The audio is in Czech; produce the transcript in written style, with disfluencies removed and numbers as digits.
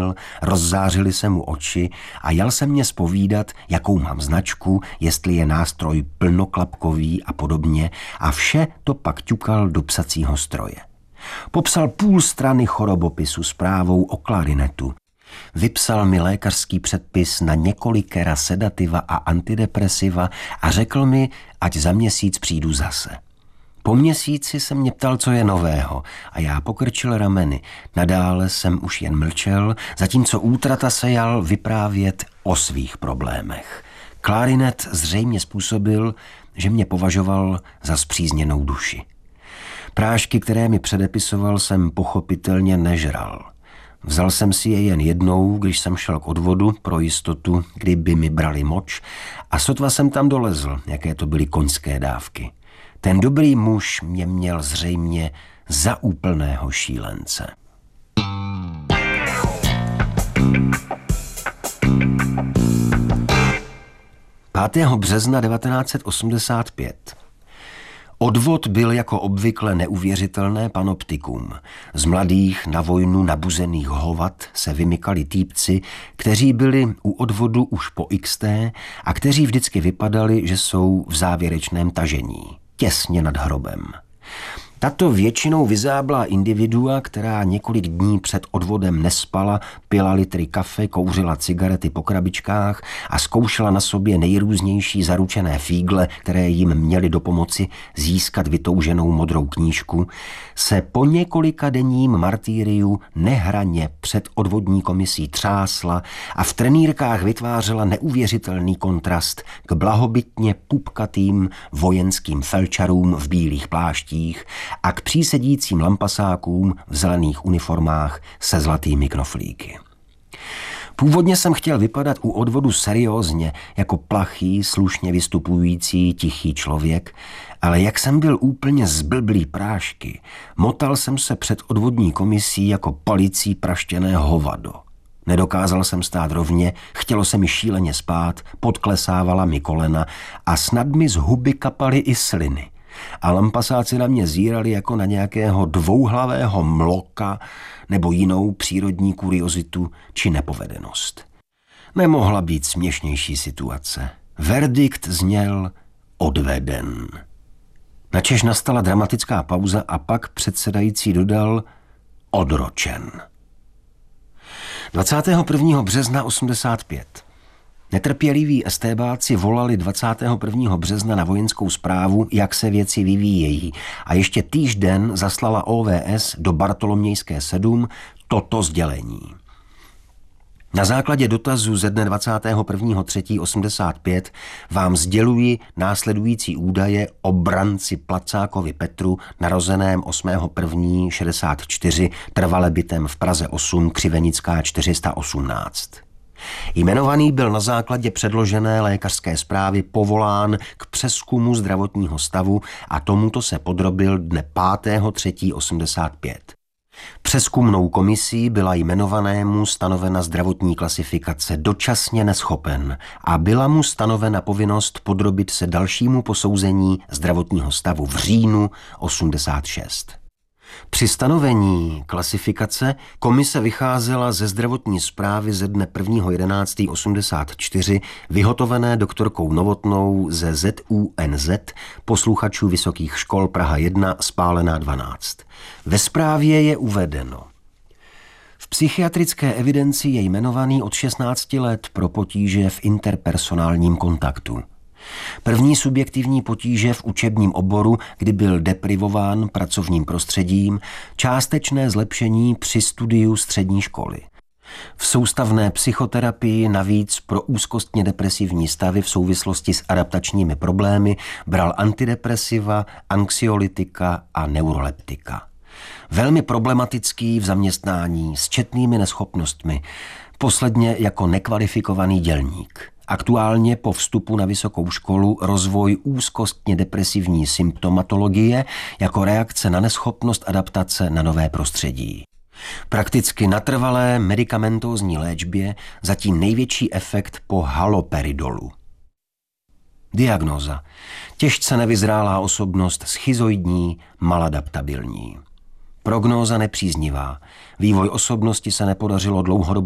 viděl, rozzářily se mu oči a jal se mě zpovídat, jakou mám značku, jestli je nástroj plnoklapkový a podobně, a vše to pak ťukal do psacího stroje. Popsal půl strany chorobopisu zprávou o klarinetu. Vypsal mi lékařský předpis na několikera sedativa a antidepresiva a řekl mi, ať za měsíc přijdu zase. Po měsíci se mě ptal, co je nového, a já pokrčil rameny. Nadále jsem už jen mlčel, zatímco útrata se jal vyprávět o svých problémech. Klarinet zřejmě způsobil, že mě považoval za spřízněnou duši. Prášky, které mi předepisoval, jsem pochopitelně nežral. Vzal jsem si je jen jednou, když jsem šel k odvodu pro jistotu, kdyby mi brali moč, a sotva jsem tam dolezl, jaké to byly koňské dávky. Ten dobrý muž mě měl zřejmě za úplného šílence. Pátého března 1985. Odvod byl jako obvykle neuvěřitelné panoptikum. Z mladých na vojnu nabuzených hovat se vymykali týpci, kteří byli u odvodu už po XT a kteří vždycky vypadali, že jsou v závěrečném tažení, těsně nad hrobem. Tato většinou vyzáblá individua, která několik dní před odvodem nespala, pila litry kafe, kouřila cigarety po krabičkách a zkoušela na sobě nejrůznější zaručené fígle, které jim měly dopomoci získat vytouženou modrou knížku, se po několika denním martýriu nehraně před odvodní komisí třásla a v trenýrkách vytvářela neuvěřitelný kontrast k blahobytně pupkatým vojenským felčarům v bílých pláštích a k přísedícím lampasákům v zelených uniformách se zlatými knoflíky. Původně jsem chtěl vypadat u odvodu seriózně, jako plachý, slušně vystupující, tichý člověk, ale jak jsem byl úplně zblblý prášky, motal jsem se před odvodní komisí jako palicí praštěné hovado. Nedokázal jsem stát rovně, chtělo se mi šíleně spát, podklesávala mi kolena a snad mi z huby kapaly i sliny. A lampasáci na mě zírali jako na nějakého dvouhlavého mloka nebo jinou přírodní kuriozitu či nepovedenost. Nemohla být směšnější situace. Verdikt zněl odveden. Načež nastala dramatická pauza a pak předsedající dodal odročen. 21. března 85. Netrpěliví estébáci volali 21. března na vojenskou zprávu, jak se věci vyvíjejí, a ještě týžden zaslala OVS do Bartolomějské 7 toto sdělení. Na základě dotazu ze dne 21.3.85 vám sděluji následující údaje o branci Placákovi Petru, narozeném 8.1.64, trvale bytem v Praze 8, Křivenická 418. Jmenovaný byl na základě předložené lékařské zprávy povolán k přezkumu zdravotního stavu a tomuto se podrobil dne 5.3.85. Přezkumnou komisí byla jmenovanému stanovena zdravotní klasifikace dočasně neschopen a byla mu stanovena povinnost podrobit se dalšímu posouzení zdravotního stavu v říjnu 86. Při stanovení klasifikace komise vycházela ze zdravotní zprávy ze dne 1.11.84 vyhotovené doktorkou Novotnou ze ZUNZ, posluchačů Vysokých škol Praha 1, spálená 12. Ve zprávě je uvedeno: v psychiatrické evidenci je jmenovaný od 16 let pro potíže v interpersonálním kontaktu. První subjektivní potíže v učebním oboru, kdy byl deprivován pracovním prostředím, částečné zlepšení při studiu střední školy. V soustavné psychoterapii navíc pro úzkostně depresivní stavy v souvislosti s adaptačními problémy bral antidepresiva, anxiolytika a neuroleptika. Velmi problematický v zaměstnání s četnými neschopnostmi, posledně jako nekvalifikovaný dělník. Aktuálně po vstupu na vysokou školu rozvoj úzkostně depresivní symptomatologie jako reakce na neschopnost adaptace na nové prostředí. Prakticky natrvalé medikamentózní léčbě zatím největší efekt po haloperidolu. Diagnóza: těžce nevyzrálá osobnost, schizoidní, maladaptabilní. Prognóza nepříznivá. Vývoj osobnosti se nepodařilo dlouhodobě